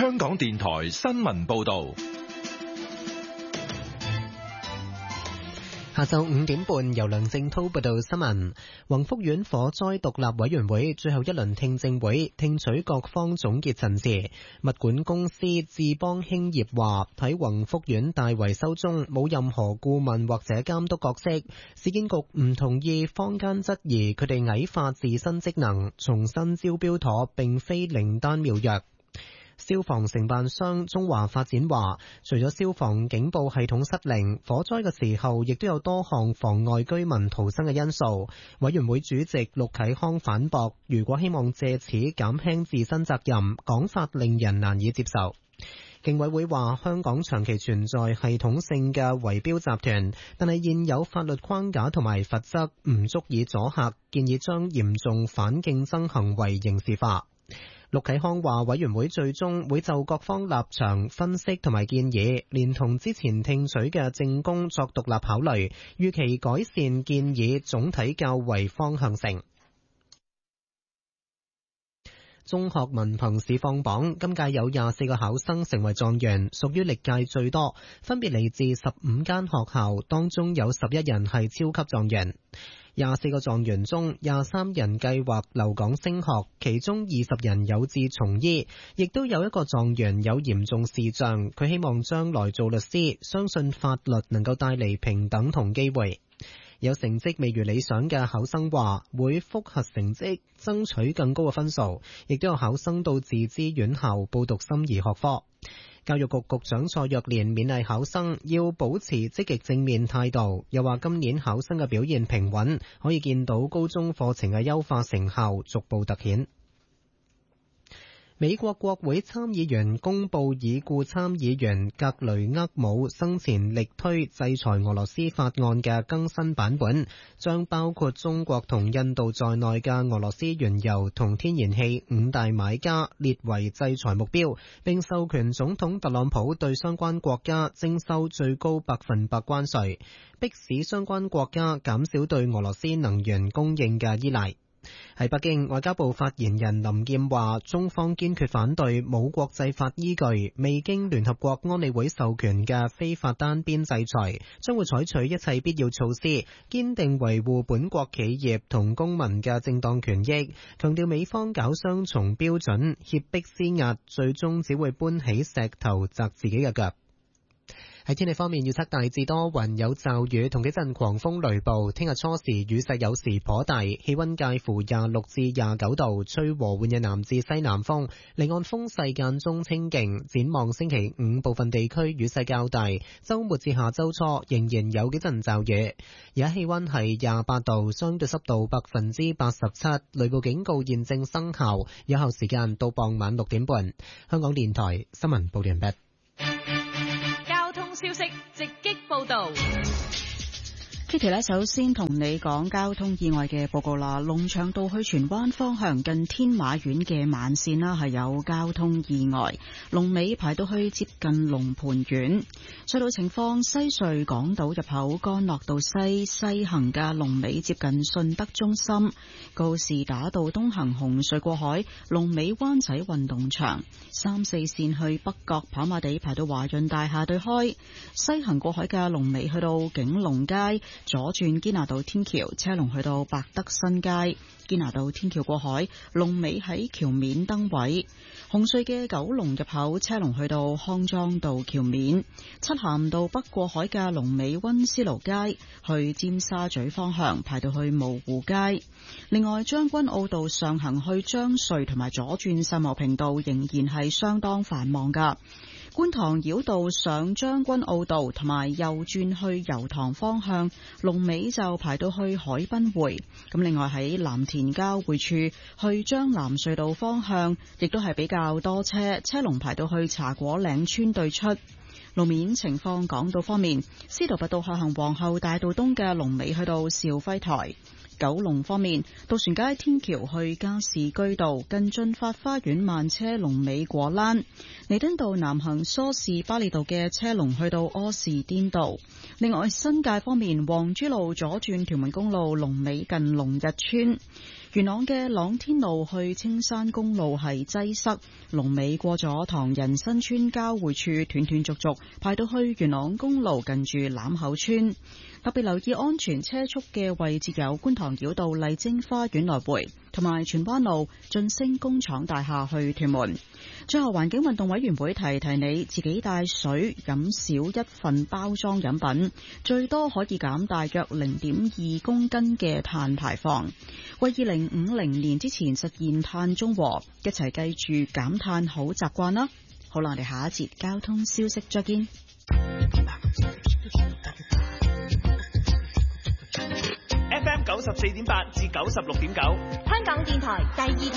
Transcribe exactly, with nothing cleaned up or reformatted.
香港電台新聞報道。 下晝五點半，由梁正濤報道新聞。宏福苑火災獨立委員會最後一輪聽證會，聽取各方總結陳詞。物管公司智邦興業話，喺宏福苑大維修中冇任何顧問或者監督角色。市建局唔同意坊間質疑佢哋矮化自身職能，重新招標妥並非靈丹妙藥。消防承辦商中華發展話，除咗消防警報系統失靈，火災嘅時候亦都有多項妨礙居民逃生嘅因素。委員會主席陸啟康反駁，如果希望借此減輕自身責任，講法令人難以接受。競委會話，香港長期存在系統性嘅圍標集團，但係現有法律框架同埋罰則唔足以阻嚇，建議將嚴重反競爭行為刑事化。陸啟康話，委員會最終會就各方立場分析同埋建議，連同之前聽取嘅證供作獨立考慮，預期改善建議總體較為方向性。中學文憑試放榜，今屆有廿四個考生成為狀元，屬於歷屆最多，分別嚟自十五間學校，當中有十一人係超級狀元。廿四個狀元中，廿三人計劃留港升學，其中二十人有志從醫，亦都有一個狀元有嚴重視障，佢希望將來做律師，相信法律能夠帶嚟平等同機會。有成績未如理想嘅考生話會複核成績，爭取更高嘅分數，亦都有考生到自資院校報讀心儀學科。教育局局長蔡若蓮勉勵考生要保持積極正面態度，又話今年考生嘅表現平穩，可以見到高中課程嘅優化成效逐步突顯。美國國會參議員公布已故參議員格雷厄姆生前力推制裁俄羅斯法案嘅更新版本，將包括中國同印度在內嘅俄羅斯原油同天然氣五大買家列為制裁目標，並授權總統特朗普對相關國家徵收最高百分百關稅，迫使相關國家減少對俄羅斯能源供應嘅依賴。喺北京，外交部發言人林劍話，中方堅決反對冇國際法依據、未經聯合國安理會授權嘅非法單邊制裁，將會採取一切必要措施，堅定維護本國企業同公民嘅正當權益，強調美方搞雙重標準、脅迫施壓，最終只會搬起石頭砸自己嘅腳。喺天氣方面，預測大致多雲有驟雨同幾陣狂風雷暴。聽日初時雨勢有時頗大，氣溫介乎廿六至廿九度，吹和緩嘅南至西南風，離岸風勢間中清勁。展望星期五部分地區雨勢較大，周末至下周初仍然有幾陣驟雨。而家氣溫係廿八度，相對濕度百分之八十七，雷暴警告現正生效，有效時間到傍晚六點半。香港電台新聞報道完畢。 消息直擊報道。 Kitty 咧，首先同你講交通意外嘅報告啦。龍翔道去荃灣方向近天馬苑嘅慢線啦，係有交通意外，龍尾排到去接近龍蟠苑。隧道情況，西隧港島入口干諾道西西行嘅龍尾接近順德中心，告士打道東行紅隧過海，龍尾灣仔運動場。三四線去北角跑馬地排到華潤大廈對開，西行過海嘅龍尾去到景隆街。左轉堅拿道天橋，車龍去到百德新街。堅拿道天橋過海，龍尾喺橋面燈位。紅隧嘅九龍入口，車龍去到康莊道橋面。漆咸道北過海嘅龍尾溫思勞街，去尖沙咀方向排到去蕪湖街。另外，將軍澳道上行去將隧同埋左轉秀茂坪道仍然係相當繁忙噶。觀塘繞道上將軍澳道同埋右轉去油塘方向，龍尾就排到去海濱匯。咁另外喺藍田交匯處去將藍隧道方向，亦都係比較多車，車龍排到去茶果嶺村對出。路面情況，港島方面，司徒拔道下行皇后大道東嘅龍尾去到兆輝台。九龍方面，渡船街天橋去加士居道近駿發花園慢車龍尾果欄，彌敦道南行梳士巴利道嘅車龍去到柯士甸道。另外新界方面，黃珠路左轉屯門公路龍尾近龍日村。 元朗嘅朗天路去青山公路係擠塞，龍尾過咗唐人新村交匯處，斷斷續續排到去元朗公路近住欖口村。特別留意安全車速嘅位置有觀塘繞道麗晶花園來回，同埋荃灣路晉升工廠大廈去屯門。最後，環境運動委員會提提你自己帶水飲少一份包裝飲品，最多可以減大約零點二公斤嘅碳排放，為二零五零年之前實現碳中和，一齊記住減碳好習慣啦！好啦，我哋下一節交通消息再見。 F M 九十四點八至九十六點九， 香港電台第二台。